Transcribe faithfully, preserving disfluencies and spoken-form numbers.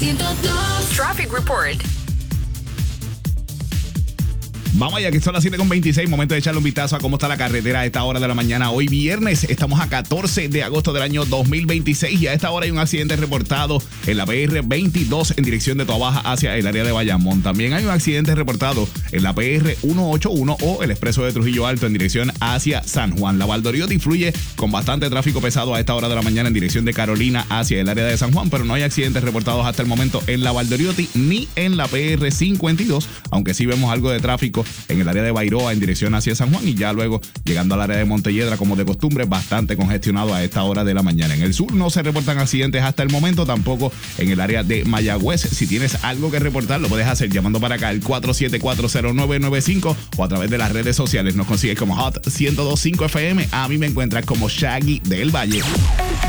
ciento dos. Traffic Report. Vamos allá, que son las siete con veintiséis. Momento de echarle un vistazo a cómo está la carretera a esta hora de la mañana. Hoy viernes, estamos a catorce de agosto del año dos mil veintiséis y a esta hora hay un accidente reportado en la P R veintidós en dirección de Toabaja hacia el área de Bayamón. También hay un accidente reportado en la P R ciento ochenta y uno o el expreso de Trujillo Alto en dirección hacia San Juan. La Valdoriotti fluye con bastante tráfico pesado a esta hora de la mañana en dirección de Carolina hacia el área de San Juan, pero no hay accidentes reportados hasta el momento en la Valdoriotti ni en la P R cincuenta y dos, aunque sí vemos algo de tráfico en el área de Bairoa en dirección hacia San Juan y ya luego llegando al área de Montelledra como de costumbre bastante congestionado a esta hora de la mañana. En el sur no se reportan accidentes hasta el momento, tampoco en el área de Mayagüez. Si tienes algo que reportar lo puedes hacer llamando para acá al cuatro siete cuatro cero nueve nueve cinco o a través de las redes sociales. Nos consigues como Hot ciento dos punto cinco F M. A mí me encuentras como Shaggy del Valle.